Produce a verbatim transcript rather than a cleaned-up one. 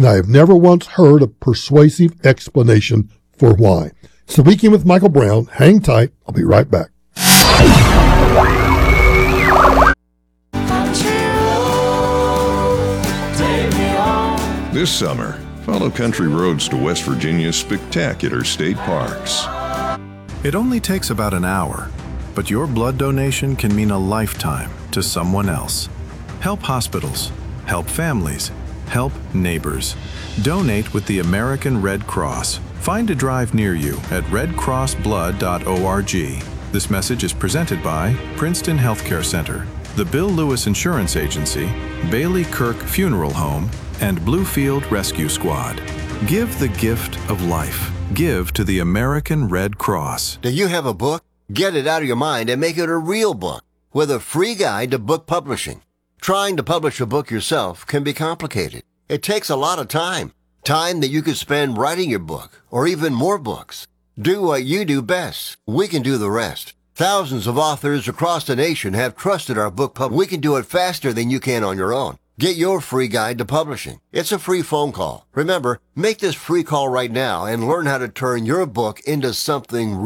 and I have never once heard a persuasive explanation for why. Speaking with Michael Brown, hang tight. I'll be right back. This summer, follow country roads to West Virginia's spectacular state parks. It only takes about an hour, but your blood donation can mean a lifetime to someone else. Help hospitals, help families, help neighbors. Donate with the American Red Cross. Find a drive near you at red cross blood dot org. This message is presented by Princeton Healthcare Center, the Bill Lewis Insurance Agency, Bailey Kirk Funeral Home, and Bluefield Rescue Squad. Give the gift of life. Give to the American Red Cross. Do you have a book? Get it out of your mind and make it a real book with a free guide to book publishing. Trying to publish a book yourself can be complicated. It takes a lot of time. Time that you could spend writing your book or even more books. Do what you do best. We can do the rest. Thousands of authors across the nation have trusted our book pub. We can do it faster than you can on your own. Get your free guide to publishing. It's a free phone call. Remember, make this free call right now and learn how to turn your book into something real.